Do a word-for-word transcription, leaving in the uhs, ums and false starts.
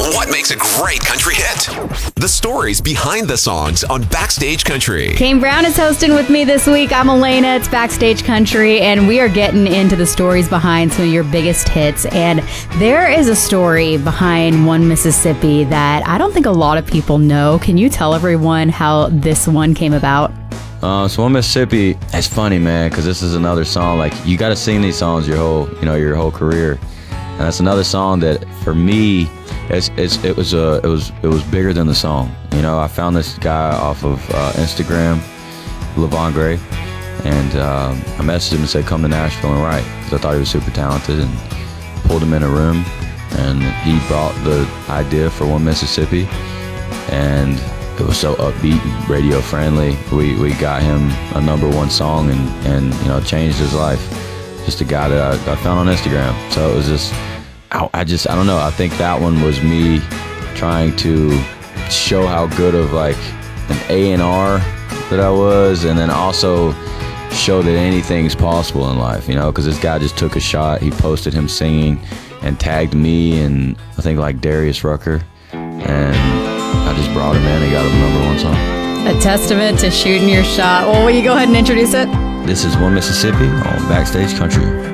What makes a great country hit? The stories behind the songs on Backstage Country. Kane Brown is hosting with me this week. I'm Elena. It's Backstage Country, and we are getting into the stories behind some of your biggest hits. And there is a story behind One Mississippi that I don't think a lot of people know. Can you tell everyone how this one came about? Uh, so One Mississippi, it's funny, man, because this is another song, like, you got to sing these songs your whole, you know, your whole career. And that's another song that, for me, it's, it's, it was uh, it was it was bigger than the song. You know, I found this guy off of uh, Instagram, Levon Gray, and um, I messaged him and said, come to Nashville and write, because I thought he was super talented, and pulled him in a room, and he brought the idea for One Mississippi, and it was so upbeat and radio friendly. We we got him a number one song, and, and you know, changed his life. Just a guy that I, I found on Instagram. So it was just, I, I just, I don't know. I think that one was me trying to show how good of like an A and R that I was, and then also show that anything's possible in life, you know, because this guy just took a shot. He posted him singing and tagged me and I think like Darius Rucker, and I just brought him in and got him number one song. A testament to shooting your shot. Well, will you go ahead and introduce it? This is One Mississippi on Backstage Country.